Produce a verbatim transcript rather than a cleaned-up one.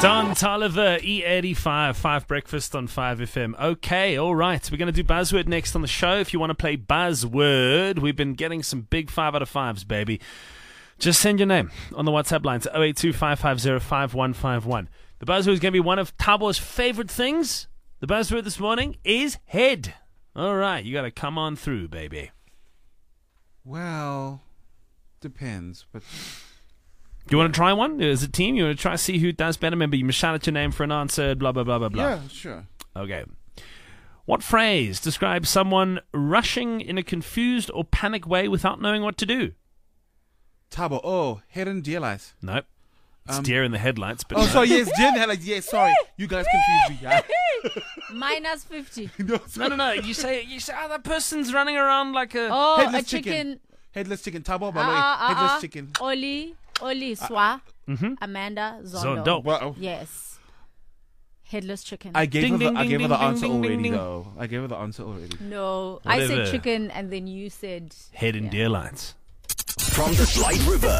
Don Tolliver, E eighty-five, five Breakfast on five F M. Okay, all right. We're going to do Buzzword next on the show. If you want to play Buzzword, we've been getting some big five out of fives, baby. Just send your name on the WhatsApp line to oh eight two, five five zero, five one five one. The Buzzword is going to be one of Tabo's favorite things. The Buzzword this morning is head. All right, you got to come on through, baby. Well, depends, but... You want to try one? As a team, you want to try to see who does better? Remember, you must shout out your name for an answer, blah, blah, blah, blah, blah. Yeah, sure. Okay. What phrase describes someone rushing in a confused or panic way without knowing what to do? Tabo, oh, head and deer lights. Nope. It's Um, deer in the headlights. But Oh, no. sorry, yes, deer in the headlights. Yes, sorry. You guys confused me. Yeah. Minus fifty. no, No, no, no. You say, you say, oh, that person's running around like a... Oh, Headless a chicken. chicken. Headless chicken. Tabo, by Ah, the way, ah, ah, headless ah. chicken. Oli, Oli, Swa, Mhm. Amanda, Zondo. Zondo. Well, Yes. Headless chicken. I gave Ding, her the, ding, I ding, gave her the ding, answer ding, ding, already, ding. though. I gave her the answer already. No, I Whatever. said chicken and then you said Head in yeah. deer lights. From the Slide River.